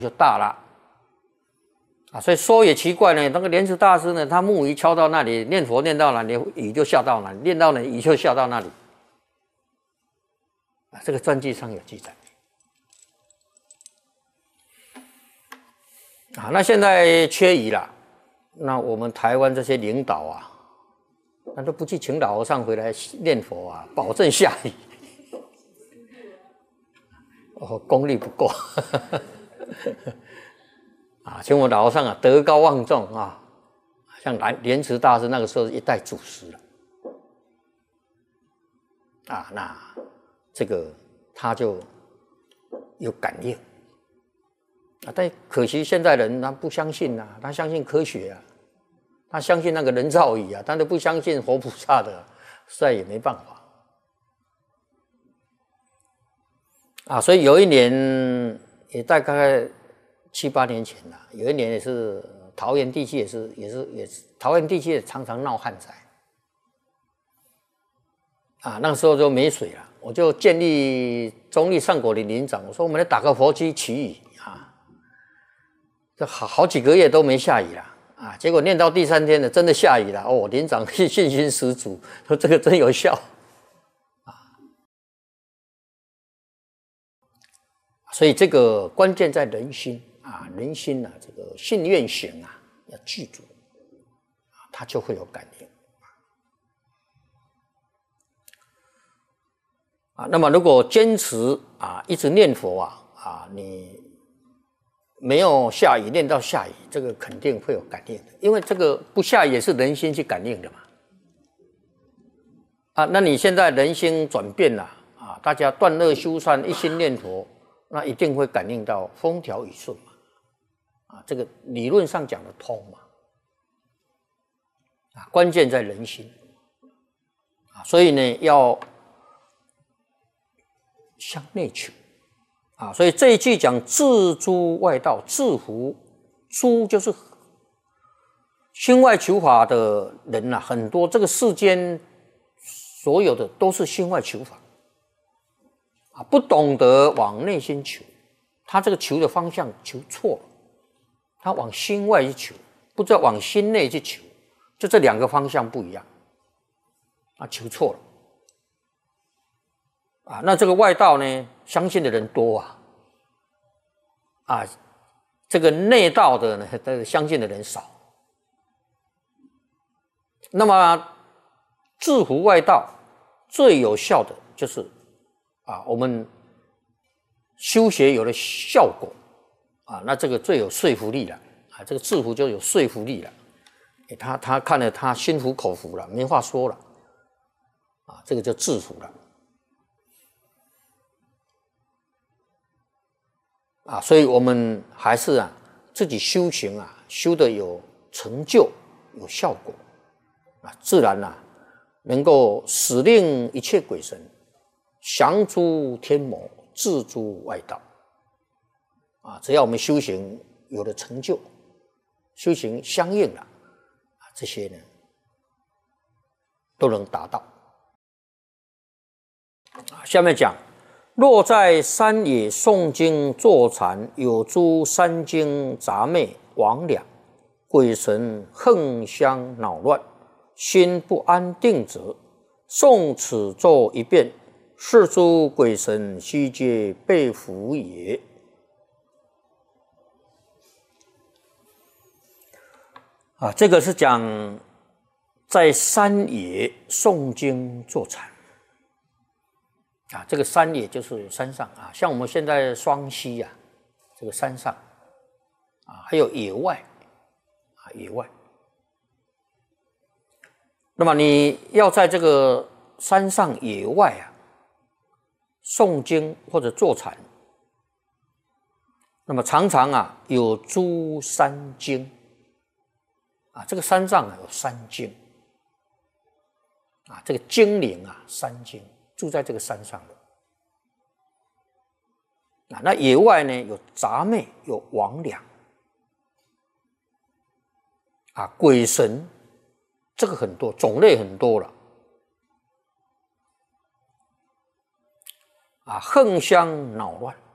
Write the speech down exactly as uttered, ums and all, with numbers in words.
就大了啊。所以说也奇怪呢，那个莲池大师呢，他木鱼敲到那里，念佛念到哪里，雨就下到哪里，念到哪里，雨就下到那里啊。这个传记上有记载啊。那现在缺雨了，那我们台湾这些领导啊，那都不去请老和尚回来念佛啊，保证下雨。哦，功力不够啊！请我老和尚啊，德高望重啊，像莲莲池大师那个时候一代祖师了啊，那这个他就有感应啊，但可惜现在人他不相信啊，他相信科学啊，他相信那个人造雨啊，他都不相信活菩萨的，实在也没办法。啊，所以有一年也大概七八年前了，有一年也是桃园地区也是也是也是桃园地区也常常闹旱灾啊，那个时候就没水了，我就建议中立上果林林长，我说我们来打个佛机祈雨啊，这好好几个月都没下雨了啊，结果念到第三天了，真的下雨了哦，林长信心十足，说这个真有效。所以这个关键在人心啊，人心啊，这个信愿行啊，要记住啊，它就会有感应啊。那么如果坚持啊，一直念佛啊啊，你没有下雨念到下雨，这个肯定会有感应的，因为这个不下雨也是人心去感应的嘛。啊，那你现在人心转变了啊，大家断恶修善，一心念佛。那一定会感应到风调雨顺嘛，啊，这个理论上讲的通嘛，啊，关键在人心，啊，所以呢要向内求，啊，所以这一句讲自诸外道，自乎诸就是心外求法的人啊，很多，这个世间所有的都是心外求法。啊，不懂得往内心求，他这个求的方向求错了，他往心外去求，不知道往心内去求，就这两个方向不一样，啊，求错了，啊，那这个外道呢，相信的人多啊，啊，这个内道的呢，这个相信的人少，那么制服外道最有效的就是。啊，我们修学有了效果啊，那这个最有说服力了啊，这个制服就有说服力了，他他看了他心服口服了，没话说了啊，这个就制服了啊，所以我们还是啊自己修行啊，修的有成就有效果啊，自然啊能够使令一切鬼神。降诸天魔，制诸外道，啊！只要我们修行有了成就，修行相应了，啊，这些呢都能达到。啊，下面讲，若在山野诵经坐禅，有诸山精杂魅魍魉，鬼神横相恼乱，心不安定者，诵此咒一遍。是诸鬼神悉皆被伏也。啊，这个是讲在山野诵经坐禅。啊，这个山野就是山上啊，像我们现在双溪啊，这个山上啊，还有野外啊，野外。那么你要在这个山上野外啊。诵经或者坐禅，那么常常啊有诸山精啊，这个山上啊有山精啊，这个精灵啊山精住在这个山上的啊。那野外呢有杂魅有魍魉啊，鬼神这个很多种类很多了。啊，横相恼乱